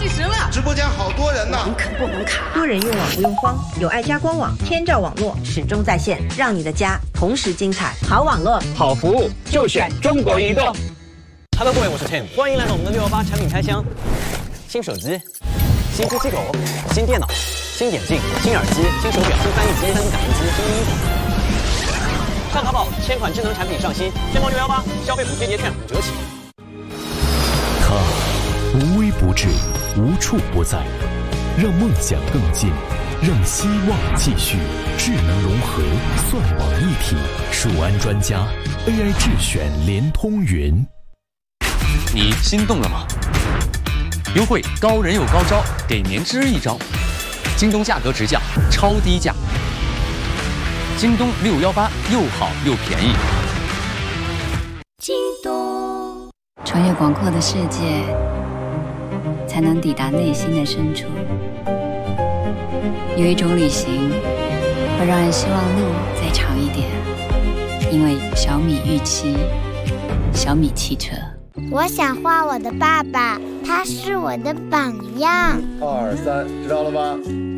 时了， 直播间好多人呢， 不能卡。 多人用网不用慌，有爱家官网，天照网络始终在线，让你的家同时精彩。好网络， 好服务，就选中国移动。 Hello， 各位，我是 Tim， 欢迎来到我们的618产品开箱。新手机、新机器狗、新电脑、新眼镜、新耳机、新手表、新翻译机、新打印机、新衣服。上淘宝，1000款智能产品上新，天猫618消费补贴节券5折起。 它无微不至，无处不在，让梦想更近，让希望继续。智能融合，算网一体，数安专家 AI 智选联通云。 你心动了吗？优惠高人有高招，给年之一招。京东价格直降，超低价。京东618又好又便宜。 京东，穿越广阔的世界，才能抵达内心的深处。有一种旅行，会让人希望路再长一点，因为小米预期，小米汽车。 我想画我的爸爸，他是我的榜样。 2、3，知道了吧？